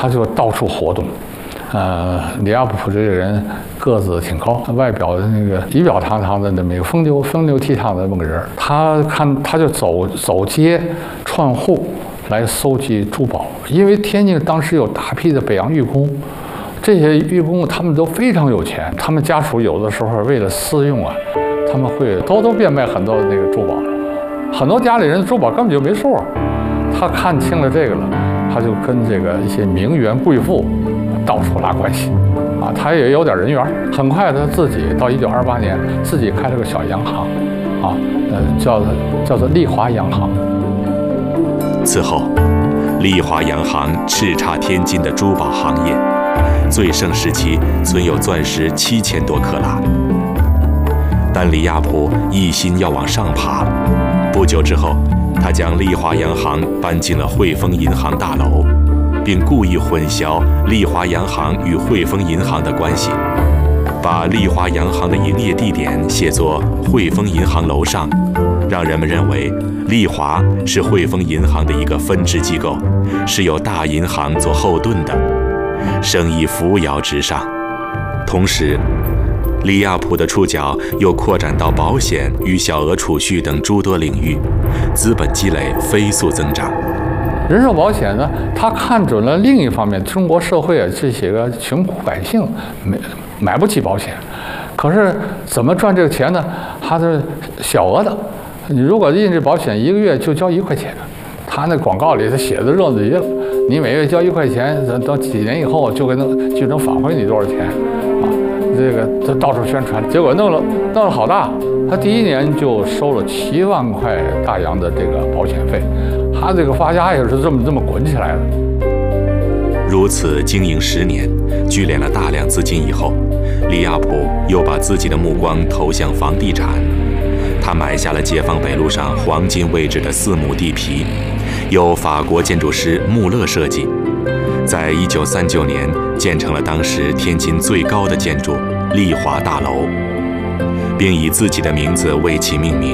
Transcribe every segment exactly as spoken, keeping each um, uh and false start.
他就到处活动。呃，李亚普这个人个子挺高，外表的那个仪表堂堂的那么一个风流风流倜傥的那么个人。他看他就走走街串户来搜集珠宝，因为天津当时有大批的北洋寓工，这些寓工他们都非常有钱，他们家属有的时候为了私用啊，他们会偷偷变卖很多的那个珠宝，很多家里人的珠宝根本就没数。他看清了这个了，他就跟这个一些名媛贵妇到处拉关系，啊，他也有点人缘。很快，他自己到一九二八年自己开了个小洋行，啊，呃，叫叫做丽华洋行。 此后，丽华洋行叱咤天津的珠宝行业，最盛时期存有钻石七千多克拉。但李亚普一心要往上爬，不久之后，他将丽华洋行搬进了汇丰银行大楼。并故意混淆丽华洋行与汇丰银行的关系，把丽华洋行的营业地点写作汇丰银行楼上，让人们认为丽华是汇丰银行的一个分支机构，是有大银行做后盾的，生意扶摇直上。同时，李亚普的触角又扩展到保险与小额储蓄等诸多领域，资本积累飞速增长。 人寿保险呢，他看准了另一方面，中国社会啊，这些个穷苦百姓没买不起保险，可是怎么赚这个钱呢？他是小额的，你如果印这保险，一个月就交一块钱，他那广告里他写的热闹极了，你每月交一块钱，到几年以后就给能就能返回你多少钱啊？这个他到处宣传，结果弄了弄了好大，他第一年就收了七万块大洋的这个保险费。他这个发家也是这么这么滚起来的。 如此经营十年，聚敛了大量资金以后，李亚普又把自己的目光投向房地产。他买下了解放北路上黄金位置的四亩地皮，由法国建筑师穆勒设计，在一九三九年建成了当时天津最高的建筑丽华大楼，并以自己的名字为其命名。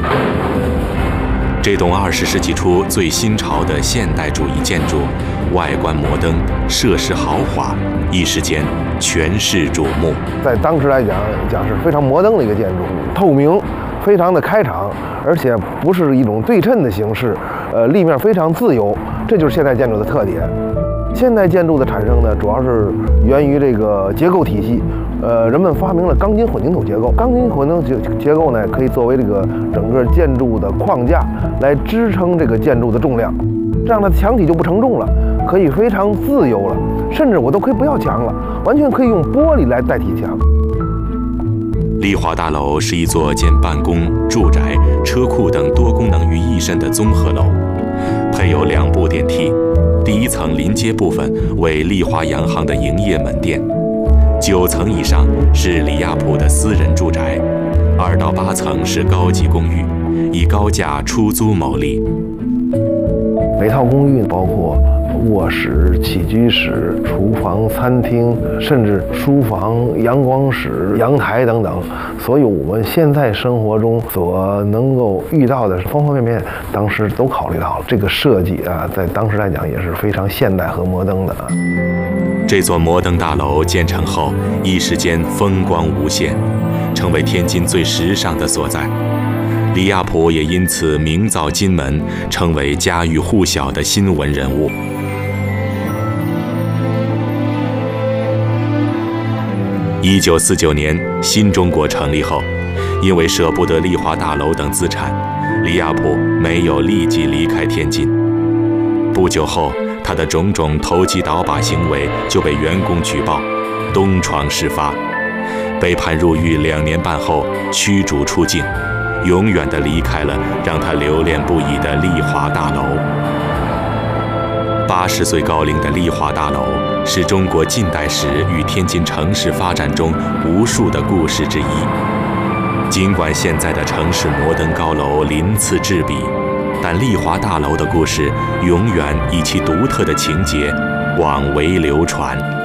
这栋二十世纪初最新潮的现代主义建筑，外观摩登，设施豪华，一时间全市瞩目。 在当时来讲，讲是非常摩登的一个建筑，透明，非常的开敞，而且不是一种对称的形式，呃，立面非常自由，这就是现代建筑的特点。现代建筑的产生呢，主要是源于这个结构体系。呃，人们发明了钢筋混凝土结构。钢筋混凝土结构呢，可以作为这个整个建筑的框架，来支撑这个建筑的重量，这样它的墙体就不承重了，可以非常自由了。甚至我都可以不要墙了，完全可以用玻璃来代替墙。 丽华大楼是一座兼办公、住宅、车库等多功能于一身的综合楼，配有两部电梯。第一层临街部分为丽华洋行的营业门店。九层以上是李亚普的私人住宅，二到八层是高级公寓，以高价出租牟利。 每套公寓包括卧室、起居室、厨房、餐厅，甚至书房、阳光室、阳台等等，所有我们现在生活中所能够遇到的方方面面，当时都考虑到了。这个设计啊，在当时来讲也是非常现代和摩登的。 这座摩登大楼建成后，一时间风光无限，成为天津最时尚的所在。李亚普也因此名噪津门，成为家喻户晓的新闻人物。一九四九年，新中国成立后，因为舍不得丽华大楼等资产，李亚普没有立即离开天津。不久后，他的种种投机倒把行为就被员工举报，东窗事发，被判入狱两年半后驱逐出境，永远地离开了让他留恋不已的丽华大楼。八十岁高龄的丽华大楼是中国近代史与天津城市发展中无数的故事之一。尽管现在的城市摩登高楼鳞次栉比，但丽华大楼的故事永远以其独特的情节广为流传。